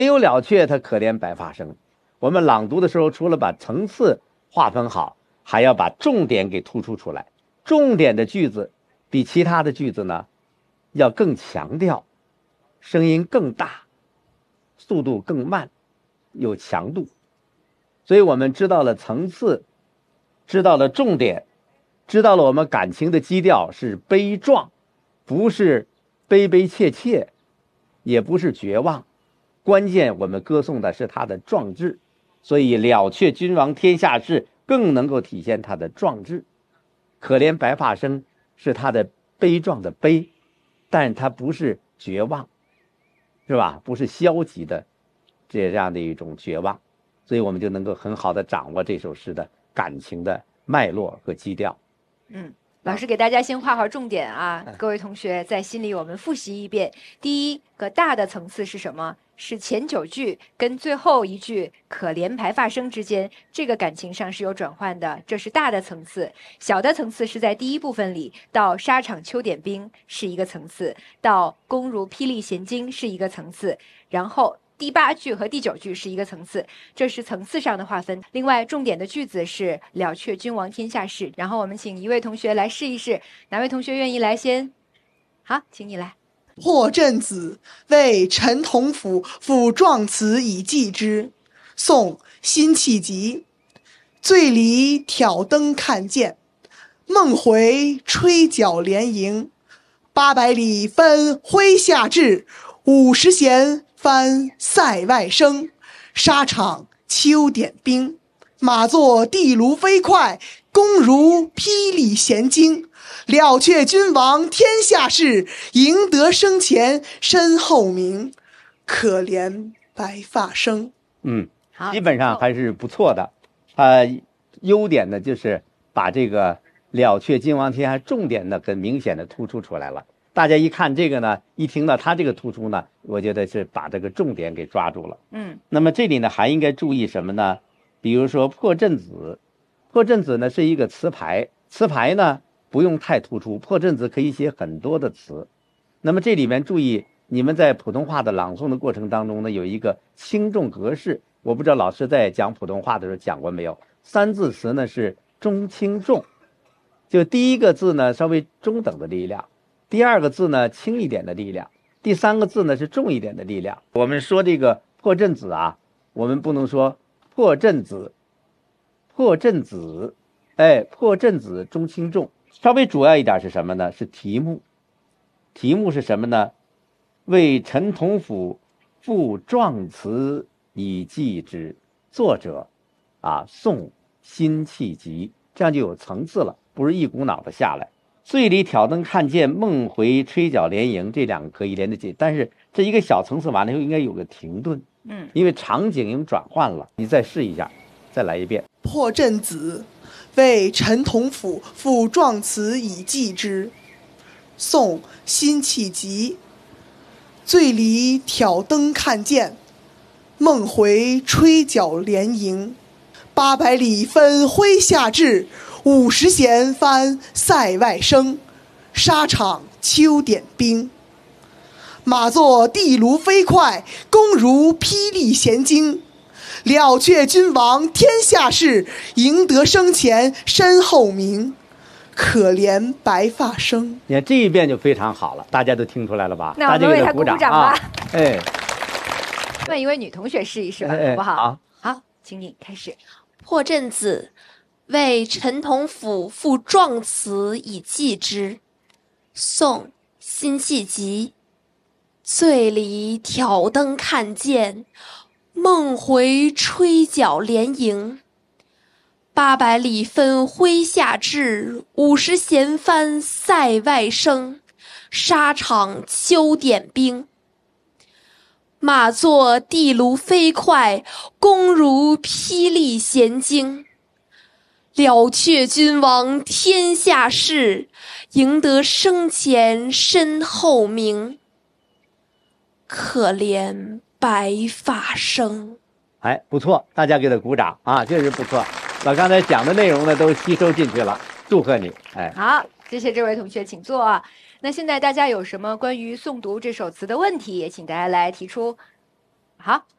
没有了却，他可怜白发生。我们朗读的时候，除了把层次划分好，还要把重点给突出出来。重点的句子比其他的句子呢，要更强调，声音更大，速度更慢，有强度。所以我们知道了层次，知道了重点，知道了我们感情的基调是悲壮，不是悲悲切切，也不是绝望。关键我们歌颂的是他的壮志，所以了却君王天下事更能够体现他的壮志。可怜白发生是他的悲壮的悲，但他不是绝望，是吧？不是消极的这样的一种绝望，所以我们就能够很好的掌握这首诗的感情的脉络和基调。 老师给大家先画好重点啊，各位同学在心里我们复习一遍。第一个大的层次是什么？是前9句跟最后一句可怜白发生之间，这个感情上是有转换的，这是大的层次。小的层次是在第一部分里，到沙场秋点兵是一个层次，到弓如霹雳弦惊是一个层次，然后第8句和第9句是一个层次，这是层次上的划分。另外，重点的句子是了却君王天下事。然后我们请一位同学来试一试，哪位同学愿意来先？好，请你来。 破阵子，为陈同甫赋壮词以寄之。宋·辛弃疾。醉里挑灯看剑，梦回吹角连营。800里分麾下炙，50弦翻塞外声。沙场秋点兵，马作地卢飞快，弓如霹雳弦惊。了却君王天下事，赢得生前身后名。可怜白发生。 基本上还是不错的。优点呢就是把这个了却君王天下重点的很明显的突出出来了。大家一看这个呢，一听到他这个突出呢，我觉得是把这个重点给抓住了。那么这里呢还应该注意什么呢？比如说破阵子，破阵子呢是一个词牌，词牌呢不用太突出，破阵子可以写很多的词。那么这里面注意，你们在普通话的朗诵的过程当中呢，有一个轻重格式，我不知道老师在讲普通话的时候讲过没有。3字词呢是中轻重，就第一个字呢稍微中等的力量，第二个字呢轻一点的力量，第3个字呢是重一点的力量。我们说这个破阵子啊，我们不能说破阵子，破阵子，破阵子中轻重。稍微主要一点是什么呢？是题目。题目是什么呢？为陈同甫赋壮词以寄之。作者宋辛弃疾，这样就有层次了，不是一股脑的下来。醉里挑灯看剑，梦回吹角连营，这2个可以连得起，但是这一个小层次完了以后应该有个停顿，因为场景已经转换了。你再试一下，再来一遍。 破阵子，为陈同甫赋壮词以寄之。宋·辛弃疾。醉里挑灯看剑，梦回吹角连营。800里分麾下炙，50弦翻塞外声。沙场秋点兵，马作地卢飞快，弓如霹雳弦惊。了却君王天下事，赢得生前身后名。可怜白发生。 你看这一遍就非常好了，大家都听出来了吧？ 那我们为他鼓掌吧。 问一位女同学试一试吧，好不好？好，请你开始。 破阵子，为陈同甫赋壮词以寄之。宋·辛弃疾。醉里挑灯看剑，梦回吹角连营。800里分麾下炙，50弦翻塞外声。沙场秋点兵，马作地卢飞快，弓如霹雳弦惊。了却君王天下事，赢得生前身后名。可怜白发生。 不错，大家给他鼓掌啊，确实不错。把刚才讲的内容呢都吸收进去了，祝贺你。 好，谢谢这位同学，请坐啊。那现在大家有什么关于诵读这首词的问题，也请大家来提出。好，